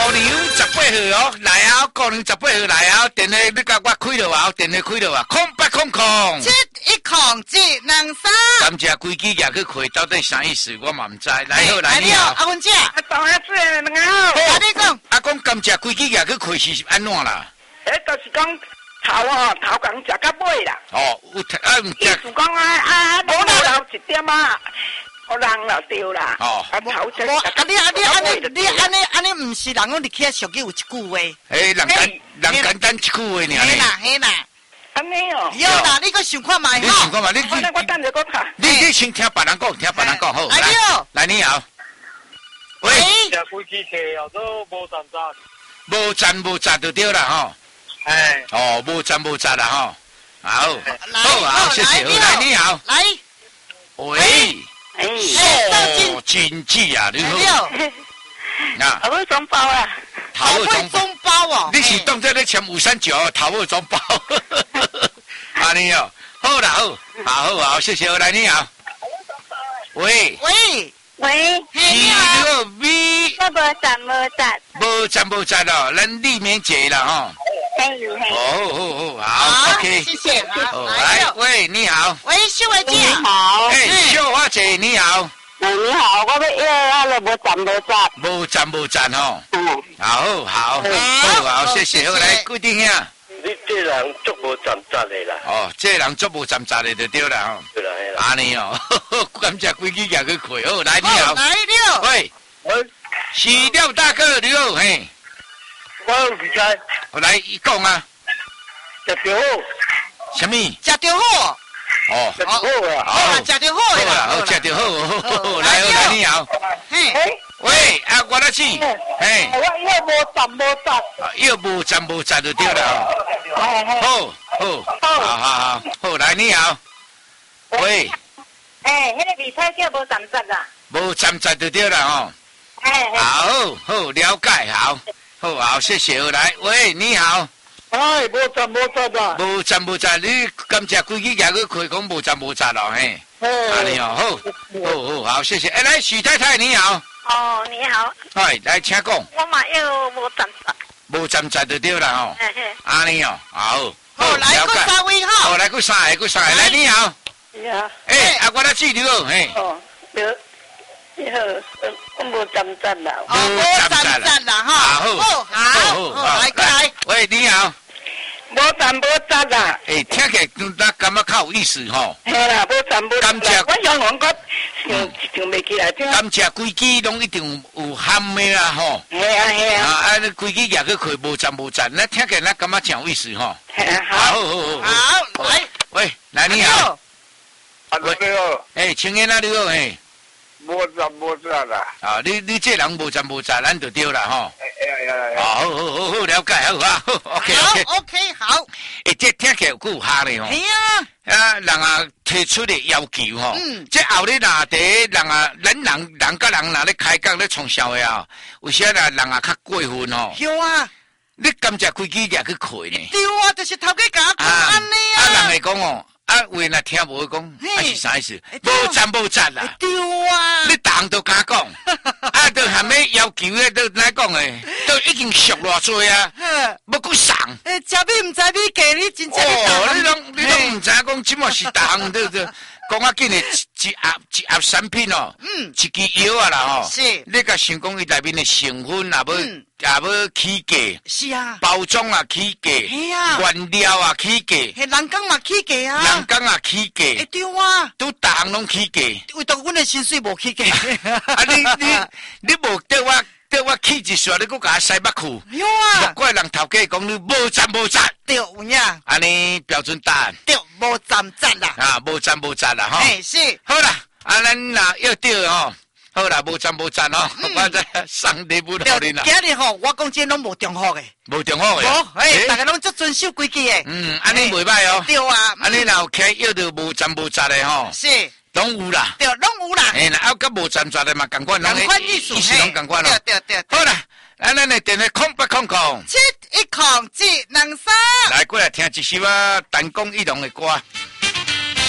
过年18号哦，来啊！过年18号来啊！电话你甲我开落啊，电话开落啊，0800 71073。 感谢规矩也去开，到底啥意思？我嘛唔知。来好，来你好， 阿文姐， 大阿姊你好。 我你讲， 阿公感谢规矩也去开是安怎啦？ 就是讲头讲食到尾啦。 哦，有意思讲无留一点啊，互人就对啦。 哦， 头食安尼，唔是人讲入去俗语有一句话。 人简单一句话尔呢。 嘿啦。 安尼哦。 有啦，你个想看嘛？ 你想看嘛？ 我等下讲下。 你先听别人讲，好。来你好。喂。 食规矩客哦，都无站站。 无站无站就对啦吼。 哎。 哦，无站无站啦吼。好，谢谢。来你好。 来。 喂。 哦， 经济啊，你好。 头尾装包啊。 头尾装包哦。 你是当作咧签539头尾装包。安尼哦，好啦好，谢谢。来你好。喂。 你好。 你我无站无站哦，咱里面坐啦吼。好 ，OK， 谢谢。 好，来，喂，你好。 喂，秀慧姐。 你好。 秀花姐你好。 你好，我要那个无站吼。好，谢谢。来，固定下。 你这人足无站站的啦。 哦，这人足无站站的就对啦吼。 对啦。 安尼哦，感谢规矩也去开。好，来你好。 来了。 喂。是廖大哥你好，嘿。 我唔知。 我来讲啊。 食着好。 什么？ 食着好。 哦， 食着好啊。 好，食着好啦。 好，食着好。来，你好。喂，我来去。嘿。 我要无站无站就对了。好，来你好。喂。 迄个比赛叫无站站啦。 无站就对了吼。好，了解，好，谢谢。来，喂，你好。 无站啦。 无站，你感谢规矩也去开讲无站咯，嘿。安尼哦，好，谢谢。来，许太太你好。 哦，你好。 来，请讲。 我嘛要无站站。 无站就对了吼。安尼哦， 好，来个3位哈。 好，来个3个，来你好。 你好。 我来记你好，嘿。 你好，我无站啦。 无站啦哈。好，来。 喂，你好。 无站啦。 听起来咱感觉较有意思吼。 嘿啦，无站。 感谢。 我用我想袂起来。 感谢规矩拢一定有含的啦吼。 嘿啊。 规矩也去开无站，那听起来咱感觉真有意思吼。 好，来。 喂，来你好。 你好。 青烟啊你好， 无站啦。 你这人无站，咱就对啦吼。好，了解，好，OK。 好。 这听起来有够哈嘞吼。 系啊。 人啊提出的要求吼。这后日哪第人啊，人甲人哪咧开讲咧创销的啊，有些人啊较过分吼。 有啊。 你感觉规矩也去开呢？ 对啊，就是头家甲我讲安尼啊。 人会讲哦。话若听无讲，是啥意思？无站啦。 对啊。 你人都敢讲，都还没要求的都来讲诶，都已经熟偌济啊，要搁送。 食米唔知米价，你真正你拢唔知讲，即么是当对不对？讲啊，紧的一盒产品哦，一支药啊啦吼， 是， 你甲想讲伊内面的成分也要起价， 是啊， 包装啊起价， 系啊， 原料啊起价， 人工嘛起价啊， 人工啊起价， 对啊， 都逐项拢起价， 为到阮的薪水无起价， 你无对我起一撮，你搁甲我塞目裤， 有啊， 莫怪人头家讲你无站， 对有影， 安尼标准答案， 对，无站啦， 无站啦吼， 是， 好啦，咱若要对吼。好啦，无站哦，我再送礼物给你啦。 今日吼，我讲真拢无重复的， 无重复的。 大家拢足遵守规矩的。 安尼袂歹哦。 对啊。 安尼若有开药就无站的吼。 是。 拢有啦。 对，拢有啦。 那甲无站的嘛，共款， 共款意思拢共款咯。 对。 好啦，咱的电话0800 71073。 来过来听一首单讲一龙的歌。